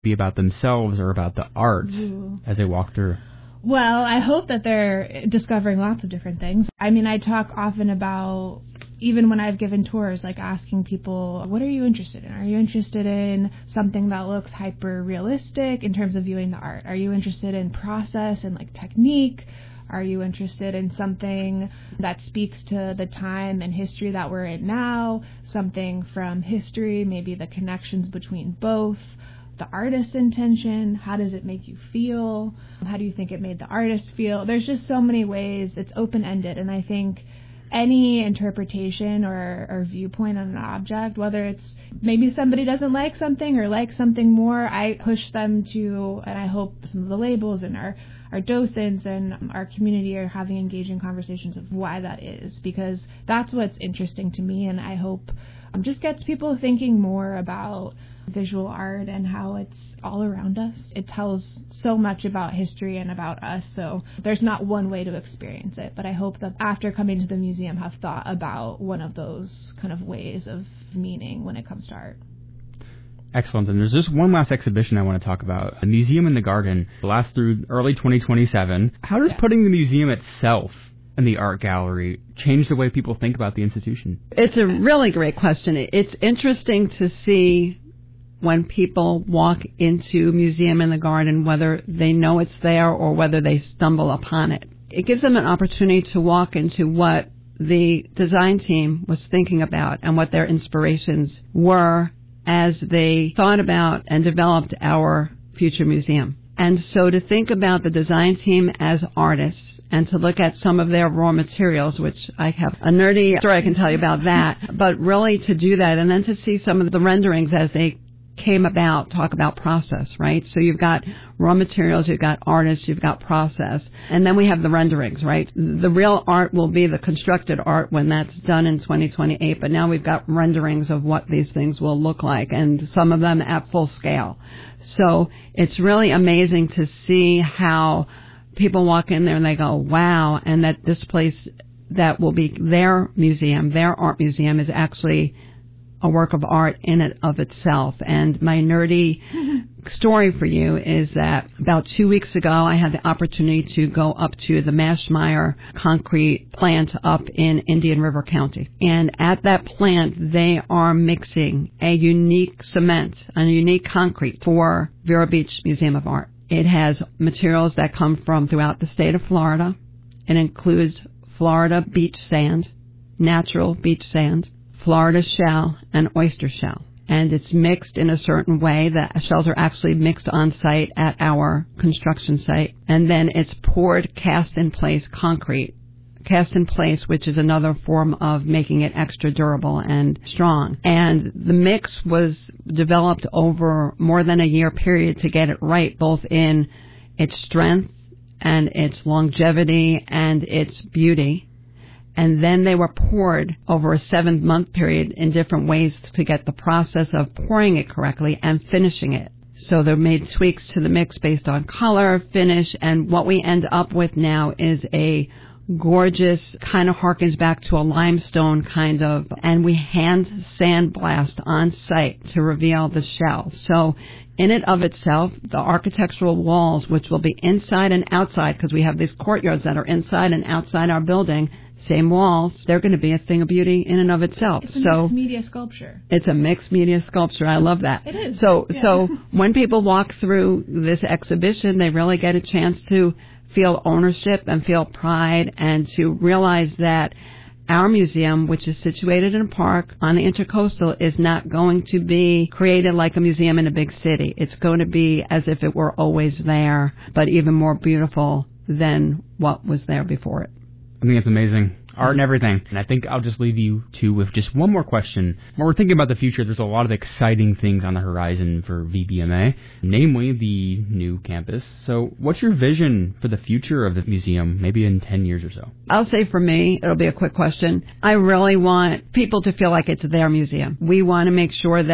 be about themselves or about the art as they walk through? Well, I hope that they're discovering lots of different things. I mean, I talk often about, even when I've given tours, like asking people, what are you interested in? Are you interested in something that looks hyper-realistic in terms of viewing the art? Are you interested in process and like technique? Are you interested in something that speaks to the time and history that we're in now? Something from history, maybe the connections between both? The artist's intention, how does it make you feel? How do you think it made the artist feel? There's just so many ways. It's open-ended, and I think any interpretation or viewpoint on an object, whether it's maybe somebody doesn't like something or likes something more, I push them to, and I hope some of the labels and our docents and our community are having engaging conversations of why that is, because that's what's interesting to me, and I hope just gets people thinking more about visual art and how it's all around us. It tells so much about history and about us, so there's not one way to experience it, but I hope that after coming to the museum have thought about one of those kind of ways of meaning when it comes to art. Excellent. And there's just one last exhibition I want to talk about, a Museum in the Garden, lasts through early 2027. How does putting the museum itself and the art gallery change the way people think about the institution? It's a really great question. It's interesting to see when people walk into Museum in the Garden, whether they know it's there or whether they stumble upon it. It gives them an opportunity to walk into what the design team was thinking about and what their inspirations were as they thought about and developed our future museum. And so to think about the design team as artists and to look at some of their raw materials, which I have a nerdy story I can tell you about that, but really to do that and then to see some of the renderings as they came about, talk about process, right? So you've got raw materials, you've got artists, you've got process, and then we have the renderings, right? The real art will be the constructed art when that's done in 2028, but now we've got renderings of what these things will look like, and some of them at full scale. So it's really amazing to see how people walk in there and they go, wow, and that this place that will be their museum, their art museum, is actually a work of art in and of itself. And my nerdy story for you is that about 2 weeks ago, I had the opportunity to go up to the Maschmeyer concrete plant up in Indian River County. And at that plant, they are mixing a unique cement, a unique concrete for Vero Beach Museum of Art. It has materials that come from throughout the state of Florida. It includes Florida beach sand, natural beach sand, Florida shell, and oyster shell. And it's mixed in a certain way. The shells are actually mixed on site at our construction site. And then it's poured cast in place concrete. Cast in place, which is another form of making it extra durable and strong. And the mix was developed over more than a year period to get it right, both in its strength and its longevity and its beauty. And then they were poured over a 7-month period in different ways to get the process of pouring it correctly and finishing it. So they made tweaks to the mix based on color, finish, and what we end up with now is a gorgeous, kind of harkens back to a limestone kind of, and we hand sandblast on site to reveal the shell. So in and of itself, the architectural walls, which will be inside and outside, because we have these courtyards that are inside and outside our building, same walls, they're going to be a thing of beauty in and of itself. It's a mixed media sculpture. It's a mixed media sculpture. I love that. It is. So when people walk through this exhibition, they really get a chance to feel ownership and feel pride and to realize that our museum, which is situated in a park on the Intercoastal, is not going to be created like a museum in a big city. It's going to be as if it were always there, but even more beautiful than what was there before it. I think it's amazing. Art and everything. And I think I'll just leave you two with just one more question. When we're thinking about the future, there's a lot of exciting things on the horizon for VBMA, namely the new campus. So what's your vision for the future of the museum, maybe in 10 years or so? I'll say for me, it'll be a quick question. I really want people to feel like it's their museum. We want to make sure that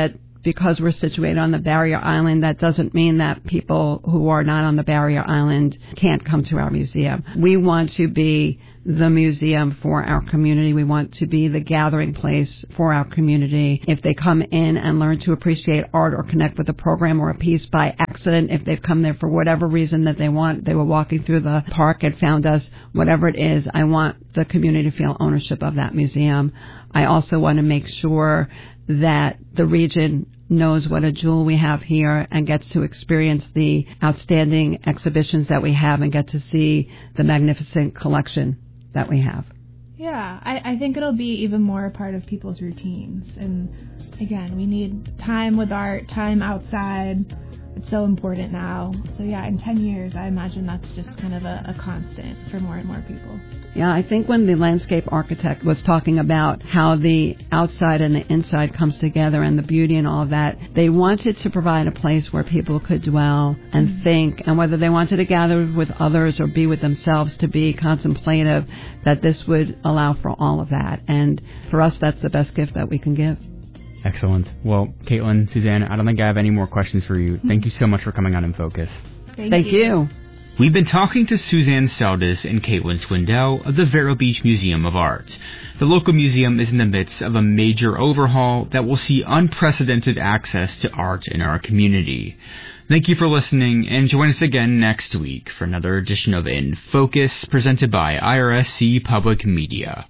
because we're situated on the barrier island, that doesn't mean that people who are not on the barrier island can't come to our museum. We want to be the museum for our community. We want to be the gathering place for our community. If they come in and learn to appreciate art or connect with a program or a piece by accident, if they've come there for whatever reason that they want, they were walking through the park and found us, whatever it is, I want the community to feel ownership of that museum. I also want to make sure that the region knows what a jewel we have here and gets to experience the outstanding exhibitions that we have and get to see the magnificent collection that we have. Yeah, I think it'll be even more a part of people's routines. And again, we need time with art, time outside. It's so important now. So yeah, in 10 years, I imagine that's just kind of a constant for more and more people. Yeah, I think when the landscape architect was talking about how the outside and the inside comes together and the beauty and all of that, they wanted to provide a place where people could dwell and think, and whether they wanted to gather with others or be with themselves, to be contemplative, that this would allow for all of that. And for us, that's the best gift that we can give. Excellent. Well, Caitlin, Suzanne, I don't think I have any more questions for you. Thank you so much for coming on In Focus. Thank you. We've been talking to Suzanne Saldis and Caitlin Swindell of the Vero Beach Museum of Art. The local museum is in the midst of a major overhaul that will see unprecedented access to art in our community. Thank you for listening, and join us again next week for another edition of In Focus, presented by IRSC Public Media.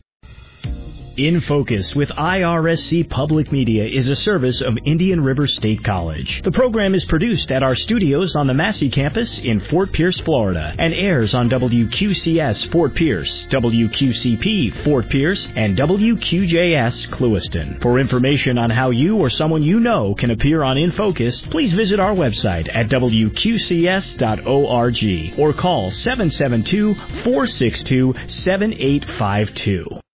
In Focus with IRSC Public Media is a service of Indian River State College. The program is produced at our studios on the Massey campus in Fort Pierce, Florida, and airs on WQCS Fort Pierce, WQCP Fort Pierce, and WQJS Clewiston. For information on how you or someone you know can appear on In Focus, please visit our website at WQCS.org or call 772-462-7852.